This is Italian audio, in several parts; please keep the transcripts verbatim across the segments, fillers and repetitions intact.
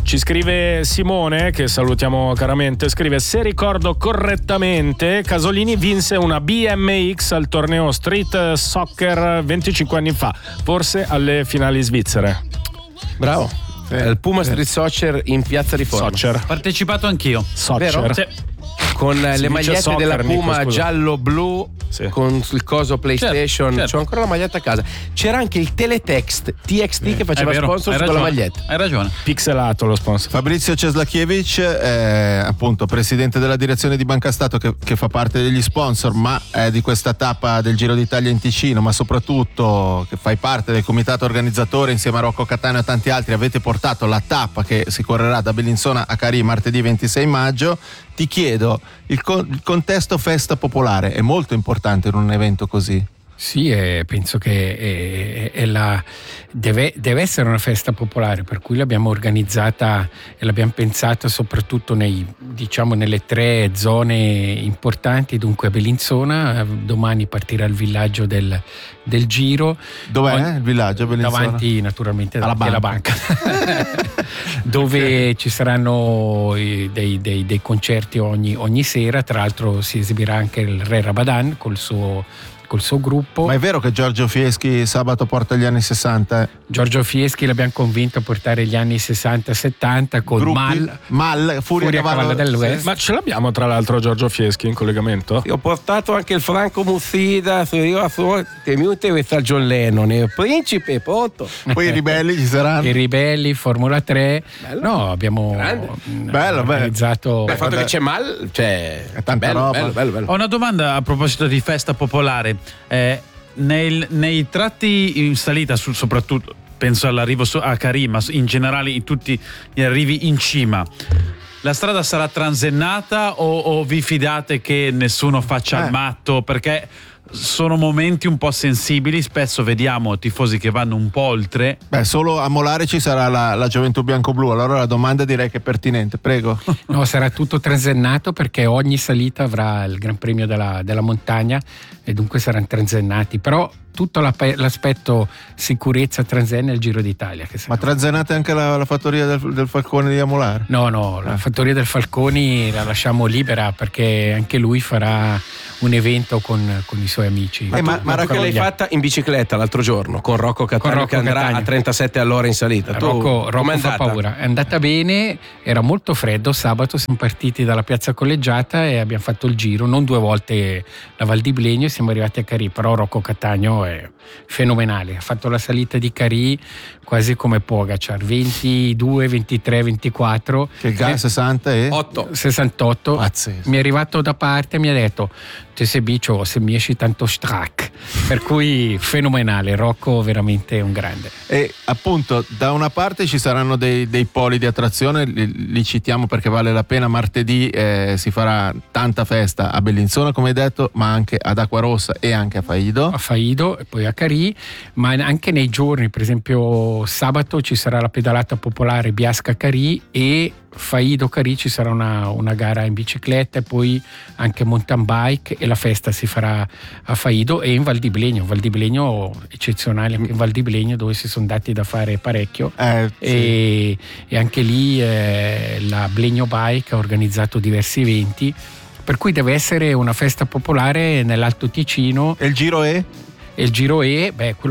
Ci scrive Simone, che salutiamo caramente, scrive: se ricordo correttamente Casolini vinse una B M X al torneo Street Soccer venticinque anni fa, forse alle finali svizzere. Bravo. Sì. Il Puma Street Soccer in Piazza Riforma. Soccer. Partecipato anch'io. Soccer. Sì. Con Si le dice magliette soccer, della Puma Nico, scusa. giallo-blu, Sì. con il coso PlayStation. Certo, certo. C'ho ancora la maglietta a casa. C'era anche il Teletext T X T che faceva È vero, sponsor hai con la ragione, maglietta. Hai ragione. Pixelato lo sponsor. Fabrizio Ceslakiewicz è appunto presidente della direzione di Banca Stato, che, che fa parte degli sponsor, ma è di questa tappa del Giro d'Italia in Ticino, ma soprattutto che fai parte del comitato organizzatore insieme a Rocco Cattaneo e tanti altri. Avete portato la tappa che si correrà da Bellinzona a Carì martedì ventisei maggio. Ti chiedo, il, con- il contesto festa popolare è molto importante in un evento così? Sì, eh, penso che è, è la, deve, deve essere una festa popolare, per cui l'abbiamo organizzata e l'abbiamo pensata soprattutto nei, diciamo, nelle tre zone importanti. Dunque a Bellinzona, domani partirà il villaggio del, del Giro. Dov'è Ogni- il villaggio a Bellinzona? Davanti naturalmente Alla davanti alla banca, dove ci saranno eh, dei, dei, dei concerti ogni, ogni sera. Tra l'altro si esibirà anche il Re Rabadan col suo col suo gruppo. Ma è vero che Giorgio Fieschi sabato porta gli anni sessanta? Eh? Giorgio Fieschi l'abbiamo convinto a portare gli anni sessanta settanta con Gruppi? Mal, Mal, Furia, Furia Cavallo, Cavallo dell'Ouest. Ma ce l'abbiamo tra l'altro Giorgio Fieschi in collegamento? Io ho portato anche il Franco Mussida, io sono tenuto questa John Lennon, il principe, pronto. Poi i ribelli ci saranno. I Ribelli, Formula tre. Bello. No, abbiamo Grande. mh, Bello, bello. organizzato. Il fatto vabbè. che c'è Mal, cioè, È tanta bello, roba. bello, bello, bello. Ho una domanda a proposito di festa popolare. Eh, nel- nei tratti in salita, su- soprattutto penso all'arrivo su- a Carì, ma in generale in tutti gli arrivi in cima, la strada sarà transennata o, o vi fidate che nessuno faccia Eh. il matto? Perché sono momenti un po' sensibili, spesso vediamo tifosi che vanno un po' oltre. Beh, solo a Molare ci sarà la, la Gioventù Bianco-Blu, allora la domanda direi che è pertinente, prego. No, sarà tutto transennato perché ogni salita avrà il Gran Premio della, della montagna e dunque saranno transennati. Però tutto la- l'aspetto sicurezza transenna è il Giro d'Italia. Che Ma sarà- transenate anche la, la fattoria del, del Falcone di Amolare? No, no, la fattoria del Falconi la lasciamo libera perché anche lui farà un evento con, con i suoi amici. Eh, ma- ma Perché l'hai raccoglia- fatta in bicicletta l'altro giorno con Rocco Cattaneo, Con Rocco che andrà Cattaneo. a trentasette all'ora in salita. Tu, Rocco, com'è Rocco fa andata? paura. È andata bene, era molto freddo. Sabato siamo partiti dalla piazza collegiata e abbiamo fatto il giro, non due volte la Val di Blegno, e siamo arrivati a Carì. Però Rocco Cattaneo è fenomenale, ha fatto la salita di Carì quasi come Pogacar, ventidue, ventitré, ventiquattro, Che il G A sessanta e otto. sessantotto. Pazzesco. Mi è arrivato da parte e mi ha detto: te sei bicio, se mi esci tanto strac. Per cui fenomenale, Rocco veramente è un grande. E appunto da una parte ci saranno dei, dei poli di attrazione, li, li citiamo perché vale la pena. Martedì eh, si farà tanta festa a Bellinzona, come hai detto, ma anche ad Acquarossa e anche a Faido. A Faido e poi a Carì, ma anche nei giorni, per esempio sabato ci sarà la pedalata popolare Biasca-Carì e Faido-Carì ci sarà una, una gara in bicicletta e poi anche mountain bike, e la festa si farà a Faido e in Val di Blegno. Val di Blegno eccezionale, anche in Val di Blegno dove si sono dati da fare parecchio. Eh, sì. E, e anche lì eh, la Blegno Bike ha organizzato diversi eventi, per cui deve essere una festa popolare nell'Alto Ticino. E il giro è? E il Giro E, beh, quello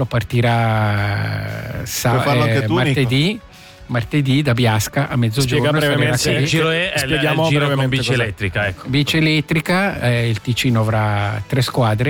partirà sa- Puoi farlo anche eh, tu, martedì, martedì da Biasca a mezzogiorno. Spiega sarà brevemente. a Sì, Carì. il giro è, è Spieghiamo il giro con brevemente bici cos'è. elettrica, ecco. Bici elettrica, eh, il Ticino avrà tre squadre.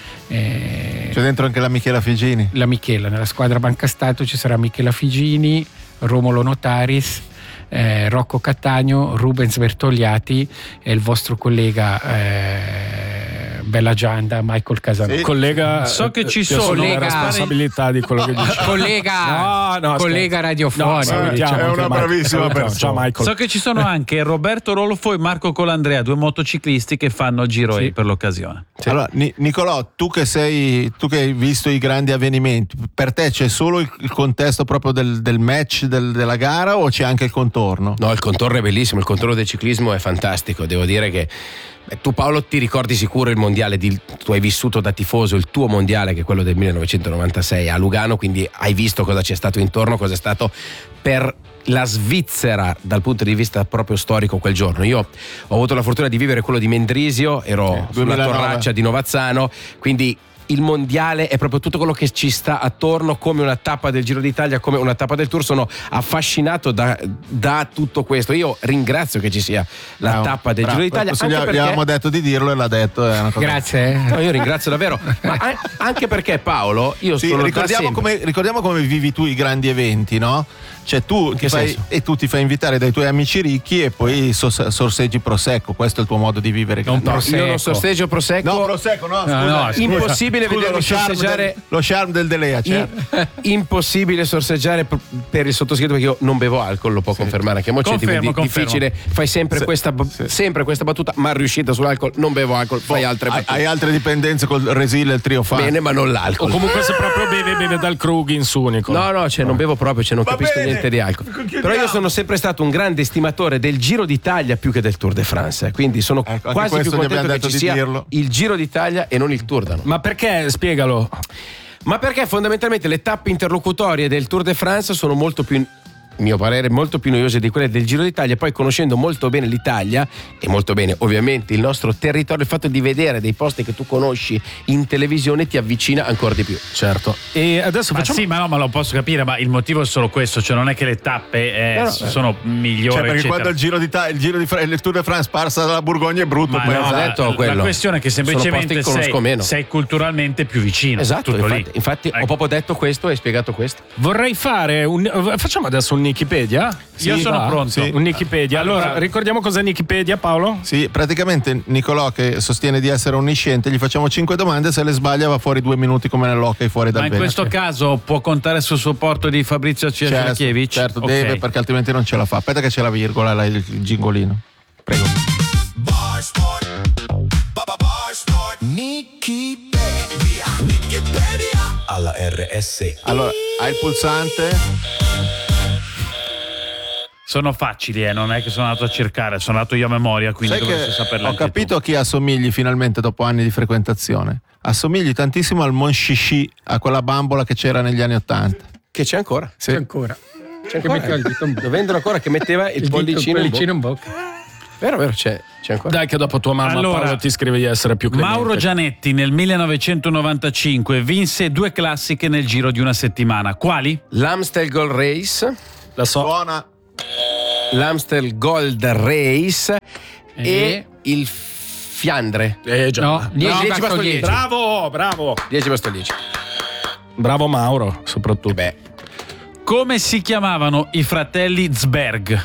eh, C'è dentro anche la Michela Figini. la Michela, nella squadra Banca Stato ci sarà Michela Figini, Romolo Notaris, eh, Rocco Cattaneo, Rubens Bertogliati e il vostro collega eh, Bella Gianda, Michael Casanova. Sì. Collega, So che ci ti sono- assumo la Collega- responsabilità di quello che dici. collega, No, no, collega aspetta. radiofonico. No, salutiamo diciamo. è anche una Michael. bravissima Salutiamo. persona. Ciao Michael. So che ci sono anche Roberto Rolfo e Marco Colandrea, due motociclisti che fanno il Giro Sì. E per l'occasione. Allora, Ni- Nicolò, tu che sei, tu che hai visto i grandi avvenimenti, per te c'è solo il, il contesto proprio del, del match, del- della gara, o c'è anche il contorno? No, il contorno è bellissimo, il contorno del ciclismo è fantastico. Devo dire che beh, tu, Paolo, ti ricordi sicuro il mondiale di, tu hai vissuto da tifoso il tuo mondiale, che è quello del millenovecentonovantasei a Lugano, quindi hai visto cosa c'è stato intorno, cosa è stato per la Svizzera dal punto di vista proprio storico quel giorno. Io ho avuto la fortuna di vivere quello di Mendrisio, ero eh, sulla duemilanove. Torraccia di Novazzano, quindi il mondiale è proprio tutto quello che ci sta attorno, come una tappa del Giro d'Italia, come una tappa del Tour. Sono affascinato da, da tutto questo. Io ringrazio che ci sia la Bravo, tappa del bravo. Giro d'Italia, Questo anche gli, perché... gli avevamo detto di dirlo e l'ha detto. È una cosa... Grazie. No, io ringrazio davvero, ma an- anche perché Paolo, io Sì, sono ricordiamo, da sempre- come, ricordiamo come vivi tu i grandi eventi, no? Cioè tu ti fai, senso? e tu ti fai invitare dai tuoi amici ricchi e poi sos- sorseggi prosecco. Questo è il tuo modo di vivere. Non grandi- No, io non sorseggio prosecco. No, prosecco, no, scusa. No, no, scusa. Impossibile Scusa, vedermi lo charme sorseggiare. del, lo charme del Delea, certo. I- impossibile sorseggiare p- per il sottoscritto, perché io non bevo alcol, lo può confermare anche Mocetti, Confermo, quindi confermo. difficile. Fai sempre, Sì, questa, b- sì. sempre questa battuta, ma riuscita sull'alcol, non bevo alcol, fai altre hai, battute. hai altre dipendenze col Resil e il trio fa. Bene, ma non O l'alcol. comunque se proprio beve, beve dal Krug in su, Nico. No, no, cioè non bevo proprio, cioè non Va capisco bene, niente di alcol. chiudiamo. Però io sono sempre stato un grande estimatore del Giro d'Italia più che del Tour de France, eh, quindi sono Ecco, anche quasi più questo gli abbiamo contento che detto ci di sia dirlo. il Giro d'Italia e non il Tour da noi. Ma perché? Spiegalo. Ma perché fondamentalmente le tappe interlocutorie del Tour de France sono molto più, a mio parere, molto più noiose di quelle del Giro d'Italia. Poi, conoscendo molto bene l'Italia e molto bene ovviamente il nostro territorio, il fatto di vedere dei posti che tu conosci in televisione ti avvicina ancora di più. Certo. E adesso Ma facciamo... sì, ma no, ma lo posso capire, ma il motivo è solo questo, cioè non è che le tappe eh, No, no, sono migliori, Cioè, perché eccetera. quando il Giro d'Italia, il Giro di Fra- il Tour de France passa dalla Borgogna è brutto. Ma poi no, ho la, detto la quello. questione è che Sono semplicemente posti che conosco sei, meno. sei culturalmente più vicino. Esatto, tutto infatti, lì. infatti ho Ecco. proprio detto questo e spiegato questo. Vorrei fare un... Facciamo adesso un Wikipedia? Io sono va? pronto. Sì. Un Wikipedia. Allora, ricordiamo cos'è Wikipedia, Paolo? Sì, praticamente Nicolò, che sostiene di essere onnisciente, gli facciamo cinque domande, se le sbaglia va fuori due minuti come nell'hockey fuori dal Ma in Veneto. questo caso può contare sul supporto di Fabrizio Certo, Ciaciachievich? certo, Ok. deve, perché altrimenti non ce la fa. Aspetta che c'è la virgola, là, il, il gingolino. Prego. alla R S. Allora, hai il pulsante? Sono facili, eh, non è che sono andato a cercare, sono andato io a memoria, quindi Sai dovresti che saperlo ho anche capito a chi assomigli finalmente dopo anni di frequentazione. Assomigli tantissimo al Mon Chichi, a quella bambola che c'era negli anni Ottanta. Che c'è ancora? C'è ancora. C'è Che metteva il dito in bocca. Lo vendono ancora, che metteva il, Il dito- pollicino, in pollicino bocca. in bocca. Vero, vero, c'è, c'è ancora. Dai che dopo tua mamma Allora, Paolo ti scrive di essere più clemente. Mauro Gianetti nel millenovecentonovantacinque vinse due classiche nel giro di una settimana. Quali? L'Amstel Gold Race, La so. Buona. l'Amstel Gold Race e, E? il Fiandre. Eh già. No, dieci dieci bastano bastoni. dieci. Bravo, bravo. dieci bastoni dieci. Bravo Mauro, soprattutto. Beh, Come si chiamavano i fratelli Zberg?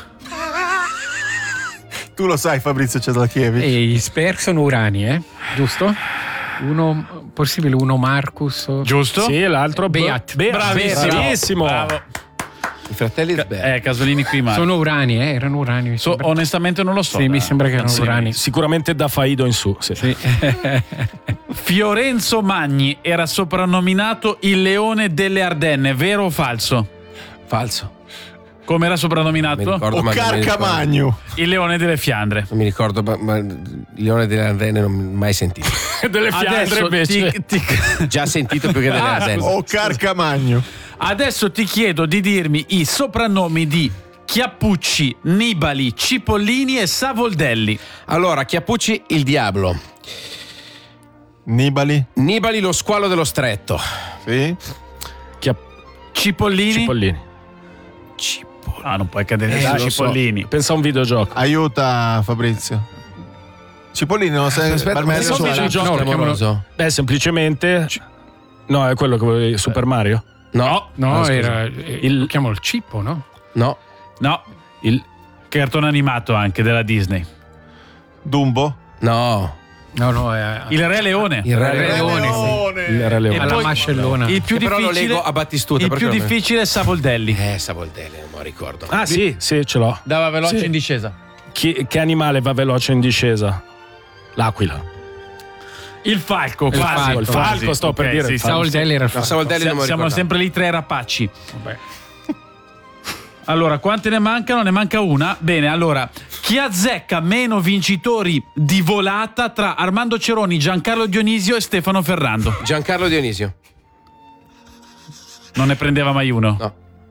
Tu lo sai, Fabrizio Ciaciachievich. E i Sper sono urani, eh? Giusto? Uno, possibile uno Marcus. o- Giusto? Sì, e l'altro Beat. Be- Bravissimo. Bravissimo. Bravo. i fratelli Sberg. Eh, Casolini qui male. Sono urani, eh? Erano urani. mi So- sembra. onestamente non lo so. Sì, mi sembra che erano Sì. urani. Sicuramente da Faido in su. Sì. Sì. Fiorenzo Magni era soprannominato il leone delle Ardenne, vero o falso? Falso. Come era Mi soprannominato? ricordo, O ma non mi ricordo. Carcamagno. Il leone delle Fiandre. Non mi ricordo, ma, ma il Leone delle Ardenne non ho mai sentito. Delle Fiandre Adesso invece. ti, ti- Già sentito più che delle Ardenne. O Carcamagno. adesso ti chiedo di dirmi i soprannomi di Chiappucci, Nibali, Cipollini e Savoldelli. Allora, Chiappucci il diavolo, Nibali. Nibali lo squalo dello stretto, Sì. Chiapp- Cipollini? Cipollini. Cipollini. Ah, non puoi cadere Eh, da lo so. Cipollini. Pensa a un videogioco. Aiuta Fabrizio. Cipollini non sei Aspetta, per ma me pensa a un sola. videogioco No, clamoroso. Beh, semplicemente. No, è quello che volevi. Super Mario? No, No, Ah, scusa. era. eh, Il- Lo chiamo il Cippo, no? no, No, Il. cartone animato anche della Disney. Dumbo. no. No, no, è. Il Re Leone. Il Re Re Leone. Leone, sì. Il Re Leone. E Alla poi- mascellona. Il più Che però lo difficile, leggo a Battistuta, il perché più non me- difficile è Savoldelli. Eh, Savoldelli, non me lo ricordo. Ah, sì, sì, ce l'ho. Dava veloce Sì. in discesa. Chi- che animale va veloce in discesa? L'aquila. Il falco, Il quasi. falco, il falco, quasi. sto per Ok, dire sì, il sì. falco. Savoldelli era il No, falco. Savoldelli non me Siamo, lo siamo ricordavo. sempre lì tre rapaci. Vabbè. Allora, quante ne mancano? Ne manca una. Bene, allora, chi azzecca meno vincitori di volata tra Armando Ceroni, Giancarlo Dionisio e Stefano Ferrando? Giancarlo Dionisio. Non ne prendeva mai uno. No.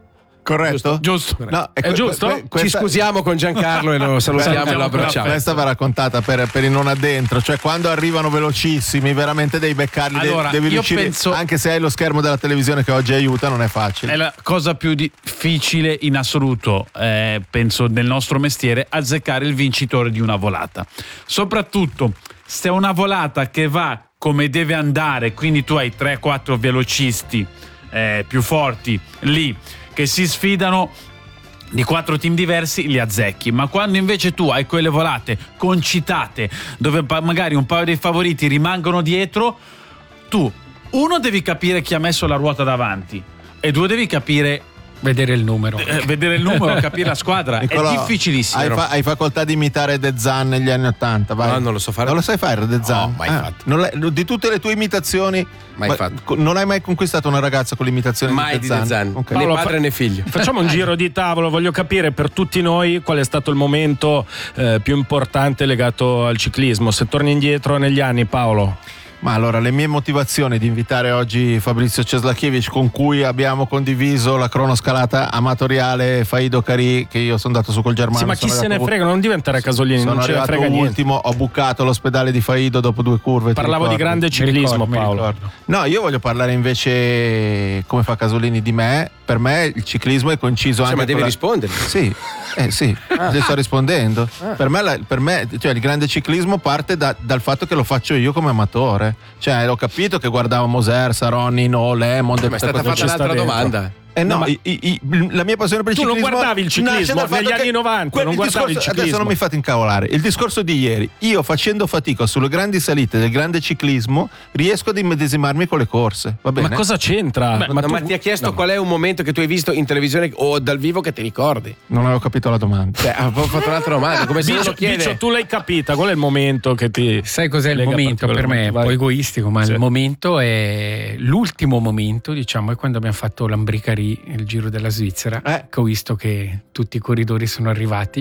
Corretto? Giusto. No, È que- giusto? que- Ci questa- scusiamo con Giancarlo e lo salutiamo e lo abbracciamo. Questa va raccontata per, per i non addentro, cioè quando arrivano velocissimi, veramente devi beccarli, devi- Allora, devi io riuscire, penso- anche se hai lo schermo della televisione che oggi aiuta, non è facile. È la cosa più difficile in assoluto, eh, penso, nel nostro mestiere, azzeccare il vincitore di una volata. Soprattutto se è una volata che va come deve andare, quindi tu hai tre quattro velocisti eh, più forti lì che si sfidano di quattro team diversi, li azzecchi. Ma quando invece tu hai quelle volate concitate dove pa- magari un paio dei favoriti rimangono dietro, tu uno devi capire chi ha messo la ruota davanti e due devi capire Vedere il numero. eh, vedere il numero, capire la squadra. Niccolò, è difficilissimo. Hai, fa- hai facoltà di imitare De Zan negli anni Ottanta, vai. No, non lo so fare. Non lo sai fare, De Zan? No, mai Ah, fatto. non l'hai- di tutte le tue imitazioni, Mai ma- fatto. co- non hai mai conquistato una ragazza con l'imitazione Mai di di De Zan. Ok. Né Paolo, padre fa- né figlio. Facciamo un giro di tavolo, voglio capire per tutti noi qual è stato il momento eh, più importante legato al ciclismo. Se torni indietro negli anni, Paolo. Ma allora, le mie motivazioni di invitare oggi Fabrizio Ceslakiewicz, con cui abbiamo condiviso la cronoscalata amatoriale Faido Carì, che io sono andato su col Germano. Sì, ma chi sono se ne arrivato- frega, non diventare Casolini, Sono non ce ne arrivato frega niente. ultimo, ho bucato l'ospedale di Faido dopo due curve. ti Parlavo di ricordi? grande ciclismo, ricordo, mi Paolo. ricordo. No, io voglio parlare invece, come fa Casolini, di me. Per me il ciclismo è conciso Cioè, anche ma devi con la- rispondere. Sì, eh sì, ti sto rispondendo. Per me, la- per me, cioè, il grande ciclismo parte da- dal fatto che lo faccio io come amatore. Cioè, ho capito che guardavo Moser, Saronni, No, Lemon. Ma è stata fatta ci sta un'altra dentro. domanda. Eh no, No, ma- i- i- i- la mia passione per il Tu non ciclismo guardavi il ciclismo nasce dal fatto negli che- anni novanta, quel- non il guardavi il discorso- ciclismo. Adesso non mi fate incavolare. Il discorso di ieri, io facendo fatica sulle grandi salite del grande ciclismo, riesco ad immedesimarmi con le corse. Va bene? Ma cosa c'entra? Ma, tu- ma ti ha chiesto no. qual è un momento che tu hai visto in televisione o dal vivo che ti ricordi? Non avevo capito la domanda. Cioè, ho fatto un'altra domanda, come se uno Bicio, chiede. Bicio, tu l'hai capita, qual è il momento che ti... Sai cos'è il lega momento per me? È un po' particolarmente? Vai. egoistico, ma Sì. il momento è l'ultimo momento, diciamo, è quando abbiamo fatto l'Ambricari, il Giro della Svizzera, Eh. che ho visto che tutti i corridori sono arrivati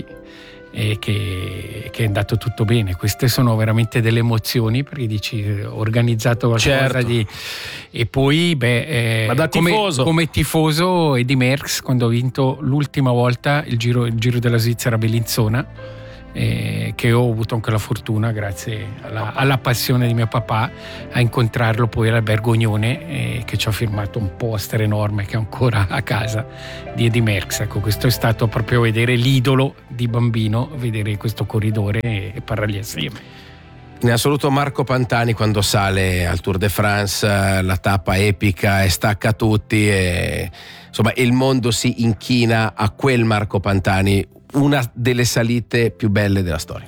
e che, che è andato tutto bene. Queste sono veramente delle emozioni, perché dici eh, ho organizzato qualcosa Certo. di... E poi, beh, eh, Ma da come, tifoso. come tifoso Eddy Merckx, quando ho vinto l'ultima volta il Giro, il Giro della Svizzera a Bellinzona, eh, che ho avuto anche la fortuna, grazie alla, alla passione di mio papà, a incontrarlo poi all'Albergo Unione, eh, che ci ha firmato un poster enorme che ho ancora a casa di Eddy Merckx. Ecco, questo è stato proprio vedere l'idolo di bambino, vedere questo corridore e, e parlargli assieme. In assoluto Marco Pantani quando sale al Tour de France, eh, la tappa epica e stacca tutti e insomma il mondo si inchina a quel Marco Pantani, una delle salite più belle della storia.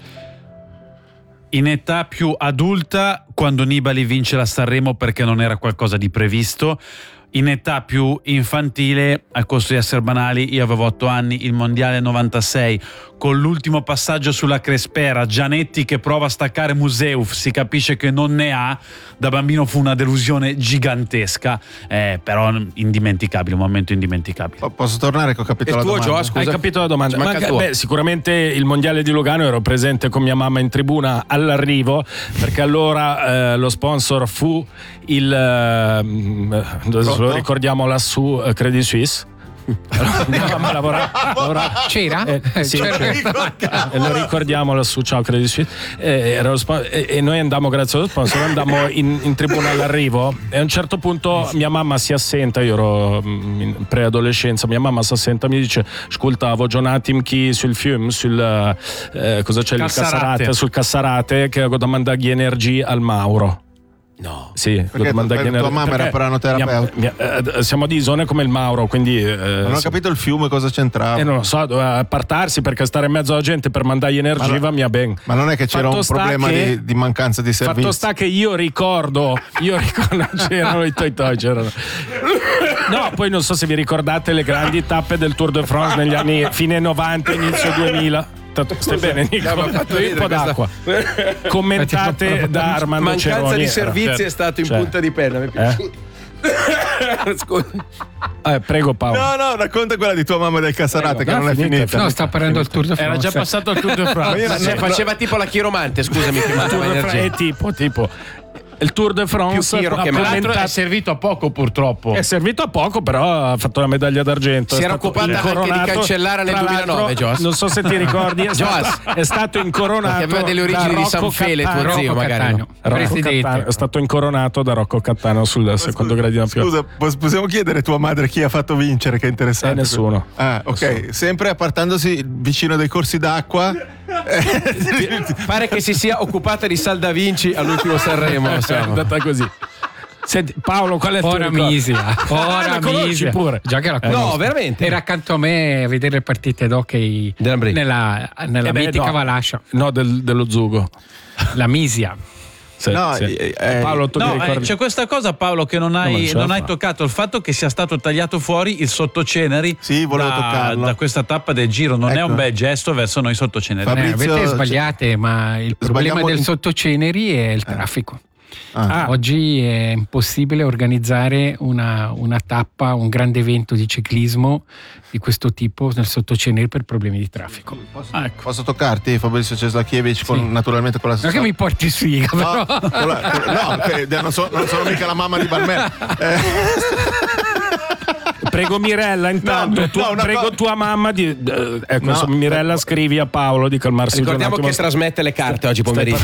In età più adulta, quando Nibali vince la Sanremo perché non era qualcosa di previsto. In età più infantile, al costo di essere banali, io avevo otto anni, il mondiale novantasei, con l'ultimo passaggio sulla Crespera, Gianetti che prova a staccare Museuf, si capisce che non ne ha. Da bambino fu una delusione gigantesca, eh, però indimenticabile, un momento indimenticabile. Po- Posso tornare che ho capito E la il tuo, domanda? Gio, scusa? Hai capito la domanda? Ci manca Ma- il tuo. beh, sicuramente il mondiale di Lugano, ero presente con mia mamma in tribuna all'arrivo, perché allora eh, lo sponsor fu il eh, adesso lo ricordiamo lassù, eh, Credit Suisse. Allora, mia mamma lavora, lavora- C'era? eh, sì, C'era? c'era. E lo ricordiamo lassù, ciao Credit Suisse. Eh, era lo spon- e, e noi andammo, grazie allo sponsor, andammo in, in tribuna all'arrivo e a un certo punto mia mamma si assenta, io ero mm, in preadolescenza, mia mamma si assenta e mi dice ascoltavo Jonatim chi sul film, sul eh, cosa c'è il Cassarate. Cassarate, sul Cassarate che ho domandato energie al Mauro. No. Sì, Perché lo tua energie- mamma era perché pranoterapeuta? mia- mia- eh, siamo di zone come il Mauro, quindi eh, Non ho sì. capito il fiume cosa c'entrava. E non lo so, doveva appartarsi perché stare in mezzo alla gente per mandargli energia Ma no- va mia ben. Ma non è che c'era Fatto un sta problema che- di, di mancanza di Fatto servizi? sta che io ricordo, io ricordo, c'erano i toi toi, c'erano. No, poi non so se vi ricordate le grandi tappe del Tour de France negli anni fine novanta, inizio duemila. Tanto- Stai bene, Nico? No, mi ha fatto Un ridere po' d'acqua. Commentate da Armando Mancanza Ceroni. di servizi Certo. è stato in Cioè, punta di penna, mi è piaciuto. Scusa. eh, prego Paolo. No, no, racconta quella di tua mamma del Cassarate che No, non è finita, finita. No, sta parlando del Tour de France. Era già passato il Tour de France. Cioè, faceva tipo la chiromante, scusami, che Tour mandava de France, energia. eh, tipo, tipo. il Tour de France. Più tiro che L'altro è servito a poco purtroppo. È servito a poco, però ha fatto la medaglia d'argento. Si È era stato occupata anche di incoronato. cancellare nel Tra duemilanove, l'altro, Joss. Non so se ti ricordi, è, Joss. stato, è stato incoronato. Che aveva delle origini da di Rocco San Fele, tuo Cattaneo. zio, Rocco magari. Cattaneo. no? Rocco Presidente. Cattaneo è stato incoronato da Rocco Cattaneo sul secondo gradino più alto. Scusa, pos- possiamo chiedere a tua madre chi ha fatto vincere? Che è interessante. Eh, nessuno. Ah, ok. Sempre appartandosi vicino dei corsi d'acqua. Pare che si sia occupata di Sal da Vinci all'ultimo Sanremo. È insomma. andata così. Senti, Paolo, qual è il tuo Ora ricordo? Misia, ora La conosci Misia. pure. Già che la No, conosco. veramente? Era accanto a me a vedere le partite d'hockey Dell'Ambrì. nella, nella Eh beh, mitica no. Valascia, No, del- dello Zugo. la Misia. Sì, No, sì. eh, eh, Paolo, tu ti No, eh, ricordi? c'è questa cosa, Paolo, che non hai, ma non ce la non hai fa. toccato, il fatto che sia stato tagliato fuori il sottoceneri Sì, volevo da, toccarlo. da questa tappa del giro. Non è Ecco. un bel gesto verso noi sottoceneri. Eh, Fabrizio, avete sbagliate, ma il problema Sbagliamo del in- sottoceneri è il traffico. Ah. Ah. Oggi è impossibile organizzare una, una tappa, un grande evento di ciclismo di questo tipo nel sottoceneri per problemi di traffico. Posso, ecco. posso toccarti, Fabrizio Ceslakiewicz, con, Sì. naturalmente con la Non è che mi porti sfiga, No, però. con la- con- no, che- non, so- non sono mica la mamma di Barmera. Eh, Prego Mirella, intanto, No, tu- no, una prego cosa- tua mamma di eh, ecco, No. insomma, Mirella, scrivi a Paolo di calmarsi Ricordiamo un che attimo. trasmette le carte oggi pomeriggio.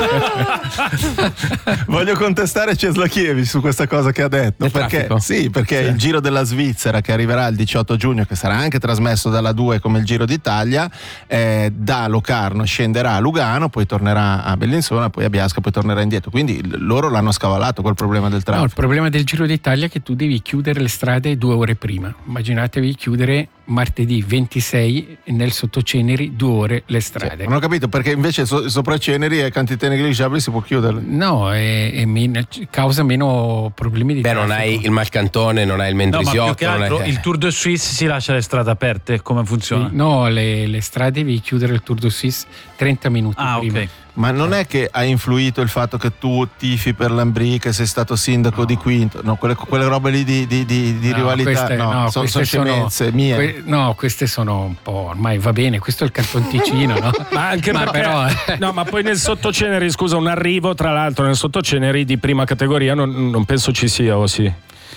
voglio contestare Ceslakiewicz su questa cosa che ha detto. Del Perché, traffico? sì, perché il Giro della Svizzera, che arriverà il diciotto giugno, che sarà anche trasmesso dalla due come il Giro d'Italia, eh, da Locarno scenderà a Lugano, poi tornerà a Bellinzona, poi a Biasca, poi tornerà indietro. Quindi l- loro l'hanno scavallato quel problema del No, il traffico. problema del Giro d'Italia è che tu devi chiudere le strade due ore prima. Immaginatevi chiudere martedì ventisei e nel sottoceneri due ore le strade. Non ho capito perché invece so- sopra Ceneri e quantità negligentabili si può chiuderle. No, è, è men- causa meno problemi di Beh, non traffico. hai il Malcantone, non hai il No, ma più Mendrisiotto. che non altro hai... il Tour de Suisse si lascia le strade aperte. Come funziona? Sì, no, le, le strade devi chiudere il Tour de Suisse trenta minuti Ah, prima. ok. Ma non è che ha influito il fatto che tu tifi per l'Ambrì, che sei stato sindaco di Quinto, no, quelle, quelle robe lì di, di, di, di No, rivalità, queste- no, no, sono, queste sono scemenze mie. que- no, queste sono un po', ormai va bene, questo è il Canton Ticino, no? Ma anche Ma perché, però, eh. no, ma poi nel sottoceneri, scusa, un arrivo tra l'altro nel sottoceneri di prima categoria non, non penso ci sia, o sì?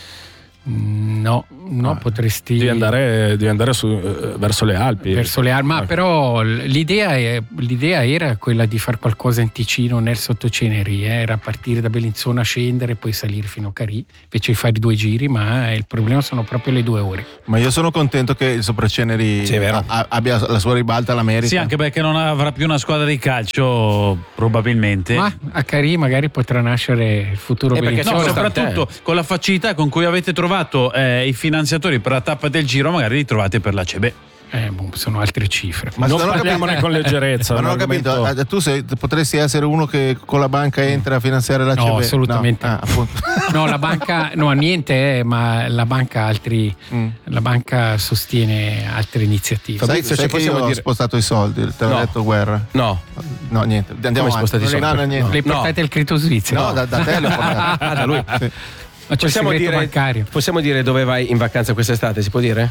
No, no, potresti Devi andare, devi andare su, eh, verso le Alpi. verso le armi, ma però l'idea, è- l'idea era quella di fare qualcosa in Ticino nel sottoceneri, eh, era partire da Bellinzona, scendere e poi salire fino a Carì, invece di fare due giri, ma il problema sono proprio le due ore. Ma io sono contento che il Sopraceneri Sì, è vero. a- abbia la sua ribalta all'America. Sì, anche perché non avrà più una squadra di calcio, probabilmente. Ma a Carì magari potrà nascere il futuro Eh, perché No, Bellinzona. sono soprattutto con la facilità con cui avete trovato eh, i finanziatori per la tappa del giro, magari li trovate per la C B. Eh, boh, sono altre cifre. Ma non non ho parliamone capito- con leggerezza. Ma non ho un argomento- capito, eh, tu sei- potresti essere uno che con la banca entra a finanziare la No, C B? assolutamente. No, ah, appunto. No, la banca, no, niente, eh, ma la banca altri, Mm. la banca sostiene altre iniziative. Sai, Fabrizio, sai se che io possiamo ho dire- spostato i soldi, te l'ho No. detto guerra. No. No, niente, andiamo Come avanti. spostati i soldi? No, no, niente. Le portate il credito svizzero? No, da, da te le ho portate. Ah, da lui. Sì. Ma c'è il Possiamo segreto dire, bancario. possiamo dire dove vai in vacanza quest'estate? Si può dire?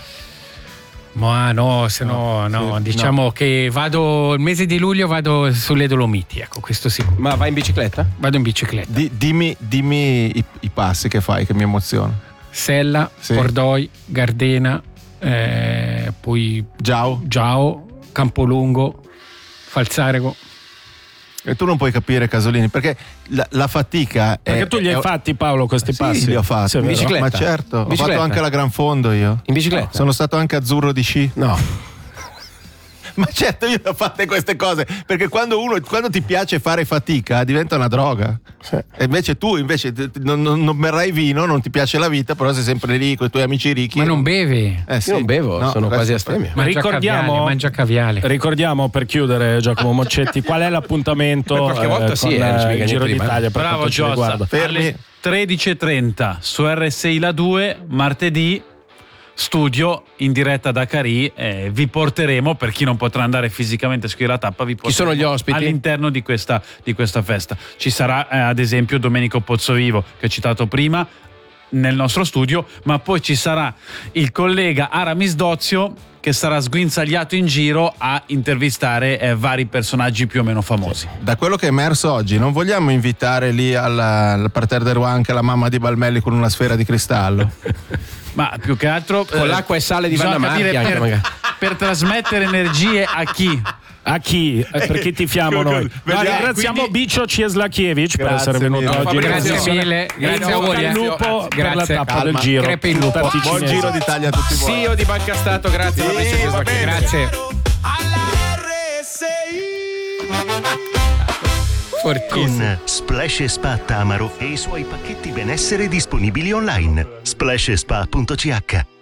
Ma no, se no, no, sì, diciamo che vado il mese di luglio vado sulle Dolomiti, ecco, questo sì. Ma vai in bicicletta? Vado in bicicletta. Di- dimmi dimmi i, i passi che fai, che mi emoziona. Sella, Sì. Pordoi, Gardena, eh, poi Ciao. Giao, Campolungo, Falzarego. E tu non puoi capire, Casolini, perché la, la fatica è... Perché tu li hai è- fatti, Paolo, questi Sì, passi? li ho fatti. Sì, è vero. Bicicletta? Ma certo, ho Bicicletta? fatto anche la Gran Fondo io. In bicicletta? Sono stato anche azzurro di sci. No. Ma certo, io ho fatte queste cose perché quando uno quando ti piace fare fatica diventa una droga. E invece tu invece t- t- non, non, non berrai vino, non ti piace la vita, però sei sempre lì con i tuoi amici ricchi. Ma non beve. Eh, sì. Io non bevo, No, sono quasi adesso- astemio. Ma Mangia ricordiamo- caviale, mangia caviale. Ricordiamo per chiudere, Giacomo Moccetti, qual è l'appuntamento Beh, qualche volta eh, sì, con eh, non ci eh, mica il Giro niente di d'Italia per Bravo quanto ci Giossa. riguarda. Fermi. Alle tredici e trenta su R S I La due, martedì, studio in diretta da Carì. Eh, vi porteremo, per chi non potrà andare fisicamente a seguire la tappa, vi porteremo sono gli ospiti? all'interno di questa, di questa festa. Ci sarà eh, ad esempio Domenico Pozzovivo, che ho citato prima, nel nostro studio, ma poi ci sarà il collega Aramis Dozio che sarà sguinzagliato in giro a intervistare eh, vari personaggi più o meno famosi. Da quello che è emerso oggi, non vogliamo invitare lì al, al parterre del Rouen anche la mamma di Balmelli con una sfera di cristallo? Ma più che altro con eh, l'acqua e sale di Vanna Marchi anche per, magari. per trasmettere energie a chi? A chi? Eh, perché tifiamo noi. No, ringraziamo quindi... Bicio Cieslakiewicz per essere venuto mille. oggi. Grazie mille, grazie a voi. Il lupo Grazie. per la tappa Calma. del giro. Crepe il lupo. Buon giro d'Italia a tutti voi. C E O di Banca Stato, grazie. Sì, va bene. Grazie. Fortissimo. Con Splash e Spa Tamaro e i suoi pacchetti benessere disponibili online. splash e spa punto c h